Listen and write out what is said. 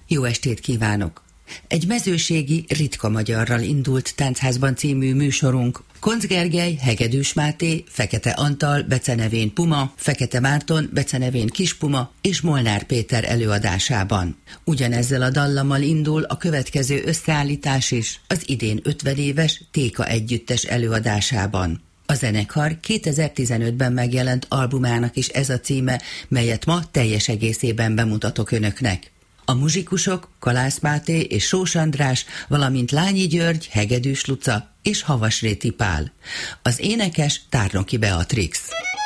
Jó estét kívánok! Egy mezőségi, ritka magyarral indult Táncházban című műsorunk Koncz Gergely, Hegedűs Máté, Fekete Antal, becenevén Puma, Fekete Márton, becenevén Kispuma és Molnár Péter előadásában. Ugyanezzel a dallammal indul a következő összeállítás is, az idén 50 éves Téka együttes előadásában. A zenekar 2015-ben megjelent albumának is ez a címe, melyet ma teljes egészében bemutatok önöknek. A muzsikusok Kalász Máté és Sós András, valamint Lányi György, Hegedűs Luca és Havasréti Pál. Az énekes Tárnoki Beatrix.